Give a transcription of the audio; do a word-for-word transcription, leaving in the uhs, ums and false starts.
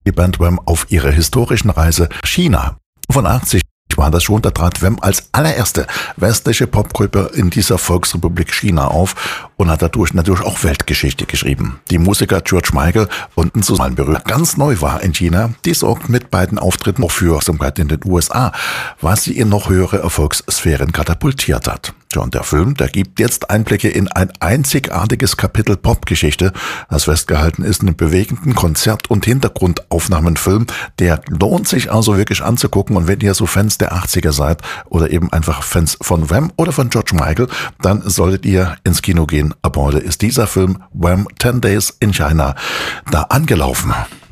die Band Wham auf ihrer historischen Reise China. fünfundachtzig war das schon, da trat Wham als allererste westliche Popgruppe in dieser Volksrepublik China auf und hat dadurch natürlich auch Weltgeschichte geschrieben. Die Musiker George Michael und ein Zusammenberührt ganz neu war in China, die sorgt mit beiden Auftritten auch für Aufmerksamkeit in den U S A, was sie in noch höhere Erfolgssphären katapultiert hat. Ja, und der Film, der gibt jetzt Einblicke in ein einzigartiges Kapitel Popgeschichte, das festgehalten ist in einem bewegenden Konzert- und Hintergrundaufnahmenfilm. Der lohnt sich also wirklich anzugucken, und wenn ihr so Fans der achtziger seid oder eben einfach Fans von Wham oder von George Michael, dann solltet ihr ins Kino gehen. Ab heute ist dieser Film Wham ten Days in China da angelaufen.